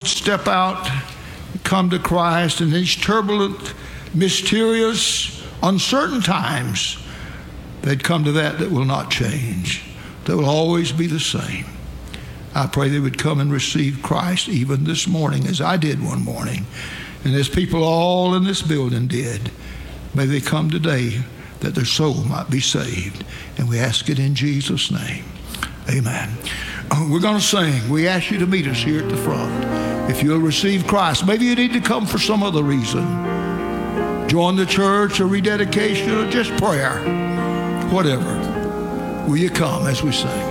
step out, come to Christ in these turbulent, mysterious, uncertain times, they'd come to that will not change, that will always be the same. I pray they would come and receive Christ even this morning, as I did one morning, and as people all in this building did. May they come today that their soul might be saved. And we ask it in Jesus' name. Amen. We're going to sing. We ask you to meet us here at the front. If you'll receive Christ, maybe you need to come for some other reason. Join the church or rededication or just prayer. Whatever. Will you come as we sing?